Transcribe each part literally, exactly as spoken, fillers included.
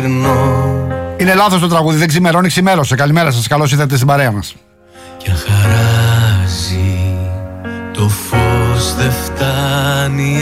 Είναι λάθος το τραγούδι, δεν ξημερώνει, ξημέρωσε. Καλημέρα σας, καλώς ήρθατε στην παρέα μας. Και χαράζει το φως δεν φτάνει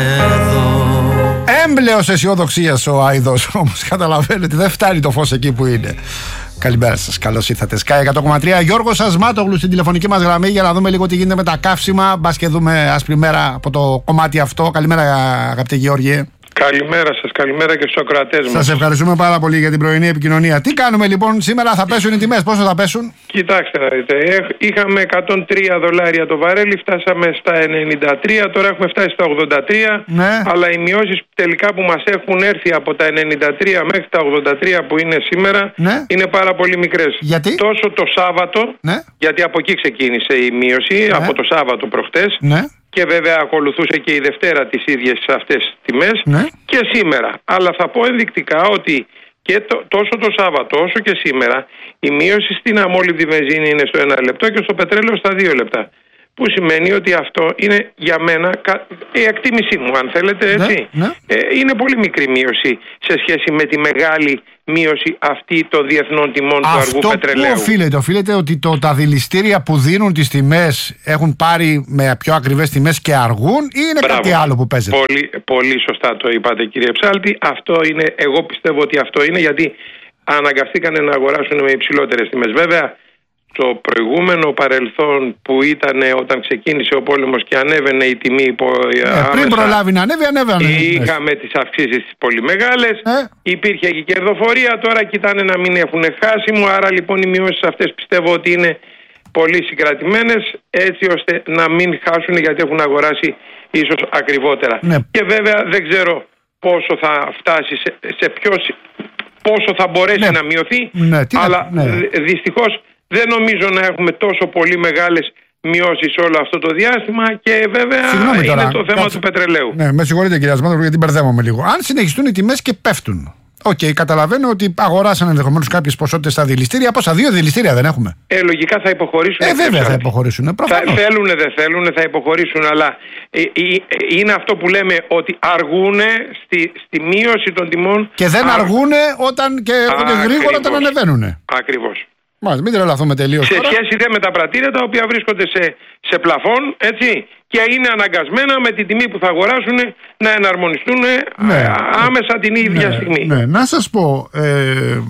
εδώ. Έμπλεος αισιοδοξίας ο Άιδος, όμως καταλαβαίνετε δεν φτάνει το φως εκεί που είναι. Καλημέρα σας, καλώς ήρθατε. Sky εκατό κόμμα τρία, Γιώργος Ασμάτογλου στην τηλεφωνική μας γραμμή για να δούμε λίγο τι γίνεται με τα καύσιμα. Μπας και δούμε άσπρη μέρα από το κομμάτι αυτό. Καλημέρα, αγαπητέ Γεώργιε. Καλημέρα σας, καλημέρα και στους ακροατές μας. Σας ευχαριστούμε πάρα πολύ για την πρωινή επικοινωνία. Τι κάνουμε λοιπόν σήμερα, θα πέσουν οι τιμές, πόσο θα πέσουν? Κοιτάξτε να δείτε, είχαμε εκατόν τρία δολάρια το βαρέλι, φτάσαμε στα ενενήντα τρία, τώρα έχουμε φτάσει στα ογδόντα τρία, ναι. Αλλά οι μειώσεις τελικά που μας έχουν έρθει από τα ενενήντα τρία μέχρι τα ογδόντα τρία που είναι σήμερα, ναι. Είναι πάρα πολύ μικρές. Γιατί? Τόσο το Σάββατο, ναι. Γιατί από εκεί ξεκίνησε η μείωση, ναι. Από το Σάββατο προχτές. Ναι. Και βέβαια ακολουθούσε και η Δευτέρα τις ίδιες αυτές τις τιμές, ναι. Και σήμερα. Αλλά θα πω ενδεικτικά ότι και το, τόσο το Σάββατο όσο και σήμερα η μείωση στην αμόλυβδη βενζίνη είναι στο ένα λεπτό και στο πετρέλαιο στα δύο λεπτά. Που σημαίνει ότι αυτό είναι για μένα η εκτίμησή μου, αν θέλετε, έτσι. Ναι, ναι. Ε, είναι πολύ μικρή μείωση σε σχέση με τη μεγάλη μείωση αυτή των διεθνών τιμών αυτό του αργού πετρελαίου. Αυτό που οφείλεται, οφείλεται ότι το, τα δηληστήρια που δίνουν τις τιμές έχουν πάρει με πιο ακριβές τιμές και αργούν, ή είναι Μπράβο. Κάτι άλλο που παίζεται? Πολύ, πολύ σωστά το είπατε, κύριε Ψάλτη. Αυτό είναι, εγώ πιστεύω ότι αυτό είναι γιατί αναγκαστήκανε να αγοράσουν με υψηλότερες τιμές. Βέβαια, το προηγούμενο παρελθόν που ήταν όταν ξεκίνησε ο πόλεμος και ανέβαινε η τιμή υπό, ε, άμεσα, πριν προλάβει να ανέβει, ανέβαινε. Είχαμε τις αυξήσεις τις πολύ μεγάλες, ε. Υπήρχε και κερδοφορία, τώρα κοιτάνε να μην έχουν χάσιμο, άρα λοιπόν οι μειώσεις αυτές πιστεύω ότι είναι πολύ συγκρατημένες έτσι ώστε να μην χάσουν γιατί έχουν αγοράσει ίσως ακριβότερα. Ναι. Και βέβαια δεν ξέρω πόσο θα φτάσει, σε, σε ποιος, πόσο θα μπορέσει ναι. να μειωθεί, ναι, αλλά ναι. δυστυχώς δεν νομίζω να έχουμε τόσο πολύ μεγάλες μειώσεις όλο αυτό το διάστημα και βέβαια Συγγνώμη είναι τώρα, το θέμα κάτσε. του πετρελαίου. Ναι, με συγχωρείτε κύριε Ασμάτογλου γιατί μπερδεύομαι λίγο. Αν συνεχιστούν οι τιμές και πέφτουν. Οκ, okay, καταλαβαίνω ότι αγοράσαν ενδεχομένως κάποιες ποσότητες στα δηληστήρια. Πόσα, δύο δηληστήρια δεν έχουμε? Ε, λογικά θα υποχωρήσουν. Ε, βέβαια θα υποχωρήσουν. Θα, θέλουνε, δεν θέλουνε, θα υποχωρήσουν. Αλλά ε, ε, ε, είναι αυτό που λέμε ότι αργούνε στη, στη μείωση των τιμών. Και δεν αρ... αργούνε όταν και α, γρήγορα όταν ανεβαίνουνε. Ακριβώς. Μας, μην τρελαθούμε τελείως. Σε τώρα. σχέση δε με τα πρατήρια τα οποία βρίσκονται σε, σε πλαφόν, έτσι, και είναι αναγκασμένα με την τιμή που θα αγοράσουν να εναρμονιστούν ναι, άμεσα την ίδια ναι, στιγμή. Ναι, να σας πω, ε,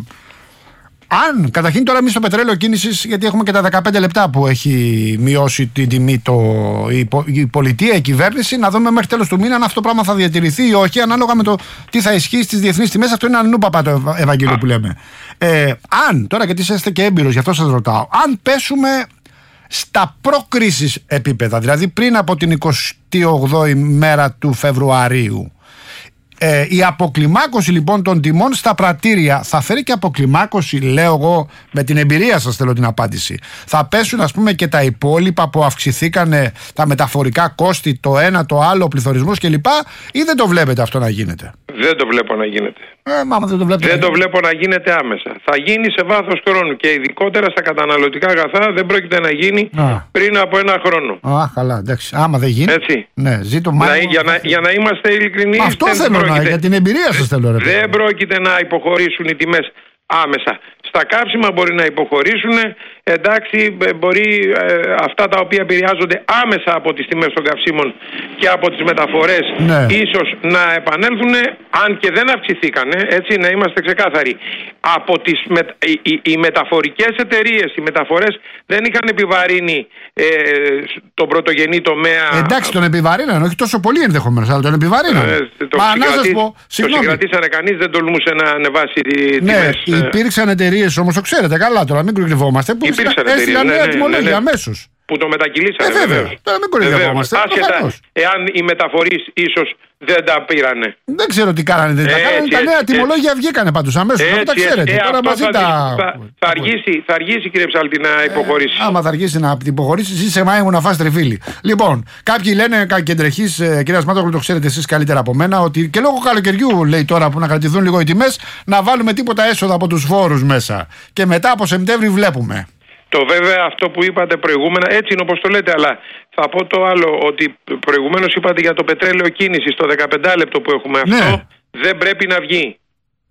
αν καταρχήν τώρα εμείς στο πετρέλαιο κίνησης, γιατί έχουμε και τα δεκαπέντε λεπτά που έχει μειώσει την τιμή το, η, η πολιτεία, η κυβέρνηση, να δούμε μέχρι τέλος του μήνα αν αυτό το πράγμα θα διατηρηθεί ή όχι, ανάλογα με το τι θα ισχύει στις διεθνείς τιμές. Αυτό είναι αλλού παπά το Ευαγγέλιο που λέμε. Ε, αν, τώρα γιατί είστε και έμπειρος, γι' αυτό σας ρωτάω, αν πέσουμε στα προκρίσης επίπεδα, δηλαδή πριν από την εικοστή όγδοη μέρα του Φεβρουαρίου, Ε, η αποκλιμάκωση λοιπόν των τιμών στα πρατήρια θα φέρει και αποκλιμάκωση, λέω εγώ, με την εμπειρία σας θέλω την απάντηση. Θα πέσουν ας πούμε και τα υπόλοιπα που αυξηθήκανε, τα μεταφορικά κόστη, το ένα, το άλλο, ο πληθωρισμός κλπ. Ή δεν το βλέπετε αυτό να γίνεται? Δεν το βλέπω να γίνεται. Ε, μάμα, δεν το, βλέπετε δεν το βλέπω να γίνεται άμεσα. Θα γίνει σε βάθος χρόνου και ειδικότερα στα καταναλωτικά αγαθά δεν πρόκειται να γίνει Α. πριν από ένα χρόνο. Α, καλά, εντάξει. Άμα δεν γίνει. Έτσι. Ναι, ζήτω να, για, να, για να είμαστε ειλικρινείς. Αυτό θέλω να, για την εμπειρία σας θέλω. Ρε, δεν πρόκειται να υποχωρήσουν οι τιμές άμεσα. Στα καύσιμα μπορεί να υποχωρήσουν, εντάξει, μπορεί ε, αυτά τα οποία επηρεάζονται άμεσα από τις τιμές των καυσίμων και από τις μεταφορές ναι. ίσως να επανέλθουν, αν και δεν αυξηθήκανε, έτσι να είμαστε ξεκάθαροι. Από τις με, οι, οι, οι μεταφορικές εταιρείες, οι μεταφορές δεν είχαν επιβαρύνει ε, τον πρωτογενή τομέα. Εντάξει, τον επιβαρύνανε, όχι τόσο πολύ ενδεχομένως, αλλά τον επιβαρύνανε. Ε, το Μα, να σας πω, το συγκρατήσανε, κανείς δεν τολμούσε να ανεβάσει τις ναι, τιμές. Υπήρξαν εταιρείες όμως, το ξέρετε καλά τώρα, μην κρυβόμαστε, που έστειλαν νέα τιμολόγια ναι, ναι, ναι. αμέσως. Που το μετακυλήσανε. Ε, βέβαια. Τώρα μην κορυδευόμαστε. Άσχετα εάν οι μεταφορείς ίσως δεν τα πήρανε. Δεν ξέρω τι κάνανε. Δεν τα κάνανε. Τα νέα τιμολόγια βγήκανε πάντως αμέσως. Αυτό τα ξέρετε. Ε, τώρα μαζί θα, τα... θα, θα, αργήσει, θα αργήσει κύριε Ψάλτη να υποχωρήσει. Ε, άμα θα αργήσει να υποχωρήσει, εσύ σε μάη μου να φας τρεφίλι. Λοιπόν, κάποιοι λένε κεντρεχείς, κύριε Ασμάτογλου, το ξέρετε εσείς καλύτερα από μένα, ότι και λόγω καλοκαιριού λέει τώρα που να κρατηθούν λίγο οι τιμές, να βάλουμε τίποτα έσοδα από τους φόρους μέσα. Και μετά από Σεπτέμβρη βλέπουμε. Το βέβαια αυτό που είπατε προηγούμενα, έτσι είναι όπως το λέτε, αλλά θα πω το άλλο, ότι προηγουμένως είπατε για το πετρέλαιο κίνησης, το δεκαπέντε λεπτό που έχουμε αυτό, ναι. δεν πρέπει να βγει.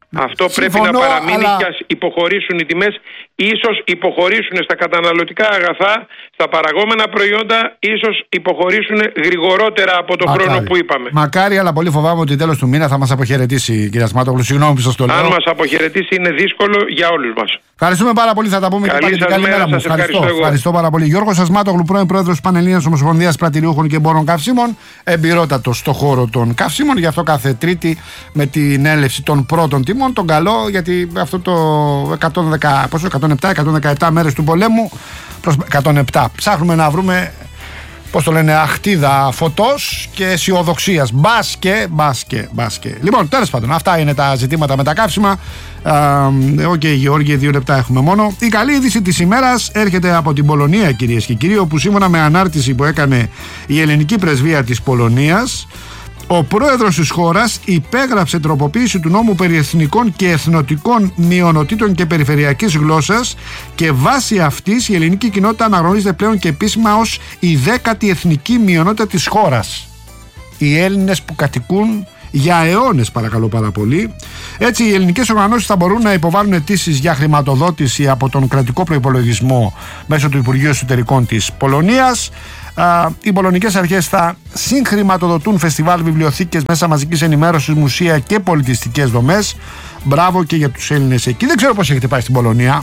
Αυτό Συμφωνώ, πρέπει να παραμείνει αλλά... και ας υποχωρήσουν οι τιμές. Ίσως υποχωρήσουν στα καταναλωτικά αγαθά, στα παραγόμενα προϊόντα, ίσως υποχωρήσουν γρηγορότερα από τον Μακάρι. χρόνο που είπαμε. Μακάρι, αλλά πολύ φοβάμαι ότι τέλος του μήνα θα μας αποχαιρετήσει, κυρία Σμάτογλου. Συγγνώμη που σας το λέω. Αν μας αποχαιρετήσει είναι δύσκολο για όλους μας. Ευχαριστούμε πάρα πολύ. Θα τα πούμε καλή και πάλι. Καλή μέρα μου. Ευχαριστώ. Ευχαριστώ, ευχαριστώ πάρα πολύ. Γιώργος Ασμάτογλου, πρώην πρόεδρος Πανελλήνιας Ομοσπονδίας Πρατηριούχων και Εμπόρων Καυσίμων. Εμπειρότατος στο χώρο των καυσίμων. Γι' αυτό κάθε Τρίτη με την έλευση των πρώτων τιμών. Τον καλό, γιατί αυτό το εκατόν δέκα, πόσο, εκατόν επτά, εκατόν δεκαεπτά μέρες του πολέμου προς εκατόν επτά. Ψάχνουμε να βρούμε, πώς το λένε, αχτίδα φωτός και αισιοδοξίας. Μπάσκε, μπάσκε, μπάσκε. Λοιπόν, τέλος πάντων, αυτά είναι τα ζητήματα με τα καύσιμα. Οκ, okay, Γεώργη, δύο λεπτά έχουμε μόνο. Η καλή είδηση της ημέρας έρχεται από την Πολωνία, κυρίες και κύριοι, όπου σύμφωνα με ανάρτηση που έκανε η ελληνική πρεσβεία της Πολωνίας, ο πρόεδρος της χώρας υπέγραψε τροποποίηση του νόμου περί εθνικών και εθνοτικών μειονοτήτων και περιφερειακής γλώσσας και βάσει αυτής η ελληνική κοινότητα αναγνωρίζεται πλέον και επίσημα ως η δέκατη εθνική μειονότητα της χώρας. Οι Έλληνες που κατοικούν για αιώνες, παρακαλώ πάρα πολύ. Έτσι, οι ελληνικές οργανώσεις θα μπορούν να υποβάλουν αιτήσεις για χρηματοδότηση από τον κρατικό προϋπολογισμό μέσω του Υπουργείου Εσωτερικών της Πολωνίας. Οι πολωνικές αρχές θα συγχρηματοδοτούν φεστιβάλ, βιβλιοθήκες, μέσα μαζικής ενημέρωσης, μουσεία και πολιτιστικές δομές. Μπράβο και για τους Έλληνες εκεί. Δεν ξέρω πώς έχετε πάει στην Πολωνία,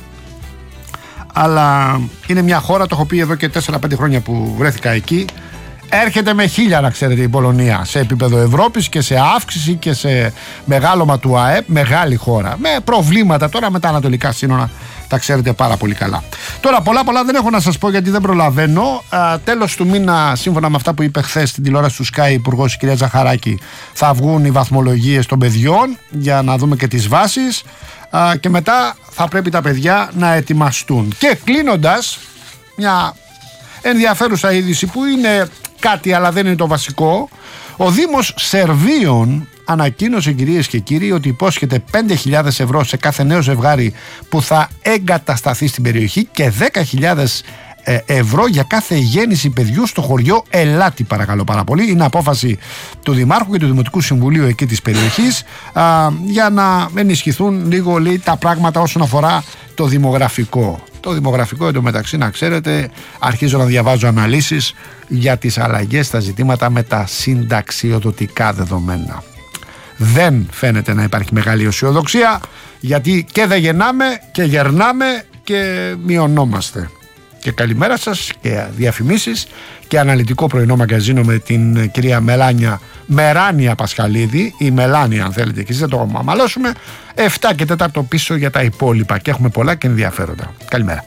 αλλά είναι μια χώρα, το έχω πει εδώ και τέσσερα πέντε χρόνια που βρέθηκα εκεί. Έρχεται με χίλια, να ξέρετε, η Πολωνία σε επίπεδο Ευρώπης και σε αύξηση και σε μεγάλωμα του ΑΕΠ. Μεγάλη χώρα. Με προβλήματα τώρα με τα ανατολικά σύνορα. Τα ξέρετε πάρα πολύ καλά. Τώρα, πολλά πολλά δεν έχω να σας πω γιατί δεν προλαβαίνω. Α, τέλος του μήνα, σύμφωνα με αυτά που είπε χθες στην τηλεόραση του Sky Υπουργός, η κυρία Ζαχαράκη, θα βγουν οι βαθμολογίες των παιδιών για να δούμε και τις βάσεις. Α, και μετά θα πρέπει τα παιδιά να ετοιμαστούν. Και κλείνοντας, μια ενδιαφέρουσα είδηση που είναι κάτι αλλά δεν είναι το βασικό. Ο Δήμος Σερβίων ανακοίνωσε, κυρίες και κύριοι, ότι υπόσχεται πέντε χιλιάδες ευρώ σε κάθε νέο ζευγάρι που θα εγκατασταθεί στην περιοχή και δέκα χιλιάδες ευρώ για κάθε γέννηση παιδιού στο χωριό Ελάτη, παρακαλώ πάρα πολύ. Είναι απόφαση του Δημάρχου και του Δημοτικού Συμβουλίου εκεί της περιοχής, α, για να ενισχυθούν λίγο, λέει, τα πράγματα όσον αφορά το δημογραφικό. Το δημογραφικό, εντωμεταξύ, να ξέρετε, αρχίζω να διαβάζω αναλύσεις για τις αλλαγές στα ζητήματα με τα συνταξιοδοτικά δεδομένα. Δεν φαίνεται να υπάρχει μεγάλη αισιοδοξία, γιατί και δεν γεννάμε και γερνάμε και μειωνόμαστε. Και καλημέρα σας και διαφημίσεις και αναλυτικό πρωινό μαγκαζίνο με την κυρία Μελάνια Μεράνια Πασχαλίδη, η Μελάνια αν θέλετε και εσείς, θα το αμαλώσουμε. Εφτά και τέταρτο πίσω για τα υπόλοιπα και έχουμε πολλά και ενδιαφέροντα. Καλημέρα.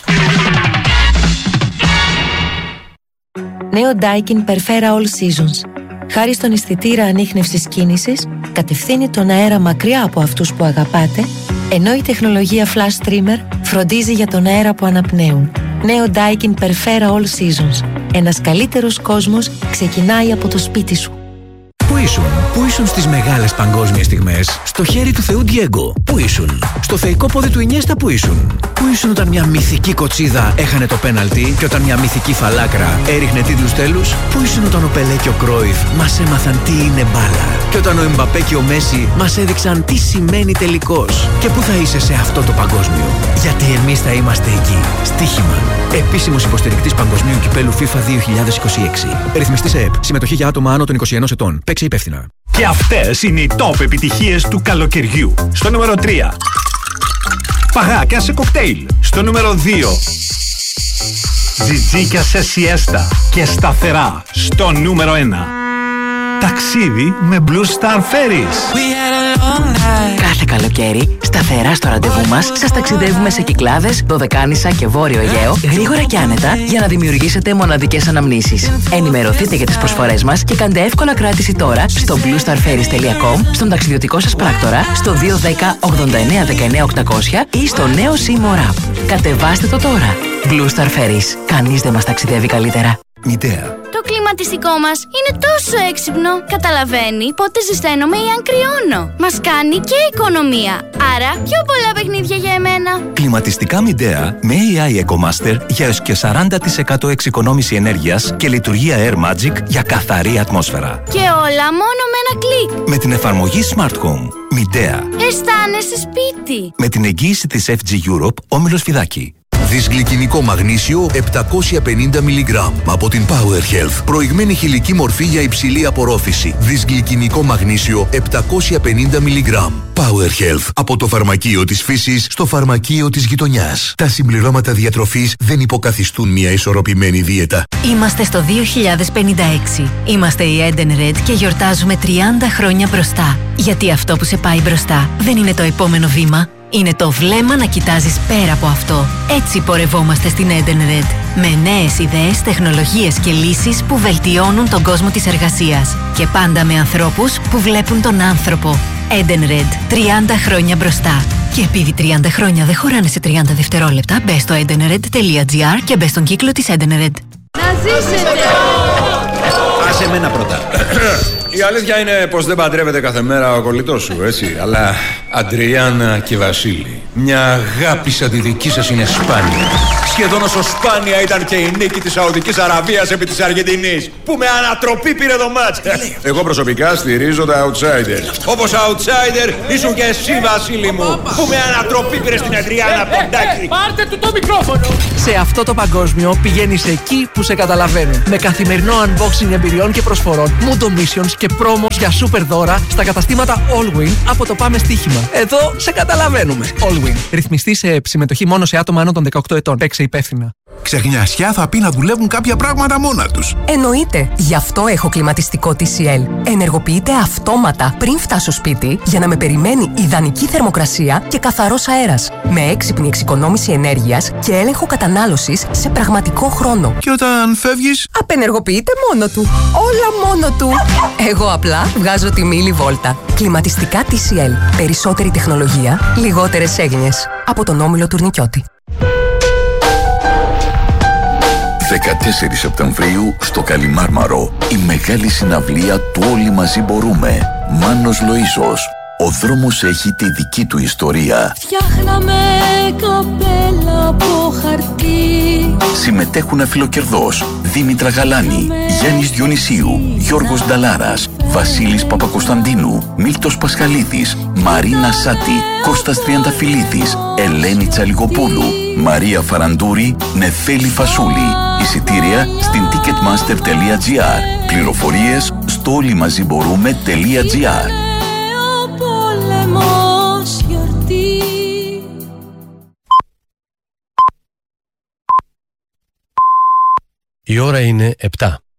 Νέο Daikin Perfera All Seasons. Χάρη στον αισθητήρα ανίχνευσης κίνησης, κατευθύνει τον αέρα μακριά από αυτούς που αγαπάτε, ενώ η τεχνολογία Flash Trimmer φροντίζει για τον αέρα που αναπνέουν. Νέο Daikin Perfera All Seasons. Ένας καλύτερος κόσμος ξεκινάει από το σπίτι σου. Πού ήσουν, πού ήσουν στις μεγάλες παγκόσμιες στιγμές, στο χέρι του Θεού Ντιέγκο, πού ήσουν, στο θεϊκό πόδι του Ινιέστα, πού ήσουν, πού ήσουν όταν μια μυθική κοτσίδα έχανε το πέναλτι και όταν μια μυθική φαλάκρα έριχνε τίτλους τέλους, πού ήσουν όταν ο Πελέ και ο Κρόιφ μας έμαθαν τι είναι μπάλα και όταν ο Εμπαπέ και ο Μέση μας έδειξαν τι σημαίνει τελικός, και πού θα είσαι σε αυτό το παγκόσμιο, γιατί εμείς θα είμαστε εκεί. Στοίχημα. Επίσημος υποστηρικτής Παγκοσμίου Κυπέλου FIFA δύο χιλιάδες είκοσι έξι. Ρυθμιστής ΕΕΠ. Συμμετοχή για άτομα άνω των είκοσι ενός ετών. Παίξε υπεύθυνα. Και αυτές είναι οι top επιτυχίες του καλοκαιριού. Στο νούμερο τρία. Παγάκια σε κοκτέιλ. Στο νούμερο δύο. Τζιτζίκια σε σιέστα και σταθερά. Στο νούμερο ένα. Ταξίδι με Blue Star Ferries. Κάθε καλοκαίρι, σταθερά στο ραντεβού μας, σας ταξιδεύουμε σε Κυκλάδες, Δωδεκάνησα και Βόρειο Αιγαίο, γρήγορα και άνετα, για να δημιουργήσετε μοναδικές αναμνήσεις. Ενημερωθείτε για τις προσφορές μας και κάντε εύκολα κράτηση τώρα στο blue star ferries τελεία com, στον ταξιδιωτικό σας πράκτορα, στο δύο ένα μηδέν ογδόντα εννέα δεκαεννέα οκτακόσια ή στο νέο Seymour App. Κατεβάστε το τώρα. Blue Star Ferries. Κανείς δεν μας ταξιδεύει καλύτερα. Μητέα. Το Το κλιματιστικό μας είναι τόσο έξυπνο. Καταλαβαίνει πότε ζεσταίνομαι ή αν κρυώνω. Μας κάνει και οικονομία. Άρα πιο πολλά παιχνίδια για εμένα. Κλιματιστικά Midea με έι άι EcoMaster για έως και σαράντα τοις εκατό εξοικονόμηση ενέργειας και λειτουργία Air Magic για καθαρή ατμόσφαιρα. Και όλα μόνο με ένα κλικ. Με την εφαρμογή Smart Home. Midea. Αισθάνεσαι σπίτι. Με την εγγύηση της εφ τζι Europe, Όμιλος Φιδάκη. Δυσγλυκινικό μαγνήσιο επτακόσια πενήντα μιλιγκράμμ από την Power Health. Προηγμένη χηλική μορφή για υψηλή απορρόφηση. Δυσγλυκινικό μαγνήσιο επτακόσια πενήντα μιλιγκράμμ. Power Health. Από το φαρμακείο της φύσης στο φαρμακείο της γειτονιάς. Τα συμπληρώματα διατροφής δεν υποκαθιστούν μια ισορροπημένη δίαιτα. Είμαστε στο δύο χιλιάδες πενήντα έξι. Είμαστε η Eden Red και γιορτάζουμε τριάντα χρόνια μπροστά. Γιατί αυτό που σε πάει μπροστά δεν είναι το επόμενο βήμα. Είναι το βλέμμα να κοιτάζεις πέρα από αυτό. Έτσι πορευόμαστε στην Eden Red. Με νέες ιδέες, τεχνολογίες και λύσεις που βελτιώνουν τον κόσμο της εργασίας. Και πάντα με ανθρώπους που βλέπουν τον άνθρωπο. Eden Red. τριάντα χρόνια μπροστά. Και επειδή τριάντα χρόνια δεν χωράνε σε τριάντα δευτερόλεπτα, μπες στο edenred τελεία gr και μπες στον κύκλο της Eden Red. Να ζήσετε! Άσε εμένα πρώτα. Η αλήθεια είναι πως δεν παντρεύεται κάθε μέρα ο κολλητός σου, έτσι. Αλλά Αντριάννα και Βασίλη, μια αγάπη σαν τη δική σας είναι σπάνια. Σχεδόν όσο σπάνια ήταν και η νίκη της Σαουδικής Αραβίας επί της Αργεντινής, που με ανατροπή πήρε το μάτς. Εγώ προσωπικά στηρίζω τα outsider. Όπως outsider ήσουν και εσύ, Βασίλη μου, που με ανατροπή πήρε στην Αντριάννα Ποντάκη. Πάρτε του το μικρόφωνο. Σε αυτό το παγκόσμιο πηγαίνεις εκεί που σε καταλαβαίνουν. Με καθημερινό unboxing εμπειριών και προσφορών, Mundo Missions και πρόμος για σούπερ δώρα στα καταστήματα Allwin από το Πάμε Στοίχημα. Εδώ σε καταλαβαίνουμε. Allwin. Ρυθμιστή σε συμμετοχή μόνο σε άτομα άνω των δεκαοκτώ ετών. Παίξε υπεύθυνα. Ξεχνιασιά θα πει να δουλεύουν κάποια πράγματα μόνα τους. Εννοείται. Γι' αυτό έχω κλιματιστικό τι σι ελ. Ενεργοποιείται αυτόματα πριν φτάσω σπίτι για να με περιμένει ιδανική θερμοκρασία και καθαρός αέρας. Με έξυπνη εξοικονόμηση ενέργειας και έλεγχο κατανάλωσης σε πραγματικό χρόνο. Και όταν φεύγεις, απενεργοποιείται μόνο του. Όλα μόνο του. Εγώ απλά βγάζω τη μίλη βόλτα. Κλιματιστικά τι σι ελ. Περισσότερη τεχνολογία, λιγότερες έγνοιες. Από τον Όμιλο Τουρνικιώτη. δεκατέσσερις Σεπτεμβρίου στο Καλιμάρμαρο, η μεγάλη συναυλία του Όλοι Μαζί Μπορούμε. Μάνος Λοΐζος. Ο δρόμος έχει τη δική του ιστορία. Φτιάχναμε καπέλα από χαρτί. Συμμετέχουν Αφιλοκερδός, Δήμητρα Γαλάνη, Γιάννης Διονυσίου, Γιώργος Νταλάρας, Βασίλης Παπακοσταντίνου, Μίλτος Πασχαλίδης, Μαρίνα Σάτη, Κώστας Τριανταφυλλίδης, Ελένη Τσαλιγοπούλου, Μαρία Φαραντούρη, Νεφέλη Φασούλη. Εισιτήρια στην ticketmaster τελεία gr. Πληροφορίες στο όλοιμαζιμπορούμε τελεία gr. Η ώρα είναι επτά.